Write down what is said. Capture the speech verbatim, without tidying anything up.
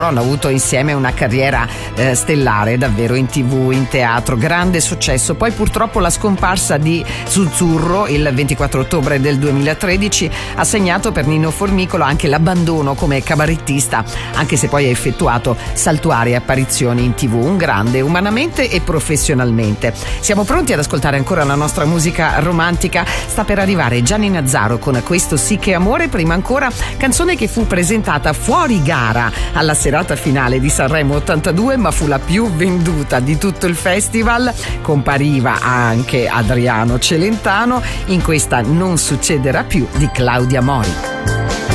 hanno avuto insieme una carriera eh, stellare davvero in tv, in teatro, grande successo. Poi purtroppo la scomparsa di Zuzzurro il ventiquattro ottobre del duemilatredici ha segnato per Nino Formicolo anche l'abbandono come cabarettista, anche se poi ha effettuato saltuarie apparizioni in tv. Un grande umanamente e professionalmente. Siamo pronti ad ascoltare ancora la nostra musica romantica. Sta per arrivare Gianni Nazzaro con Questo sì che amore, prima ancora canzone che fu presentata fuori gara alla serata finale di Sanremo ottantadue, ma fu la più venduta di tutto il festival. Compariva anche Adriano Celentano in questa Non succederà più di Claudia Mori.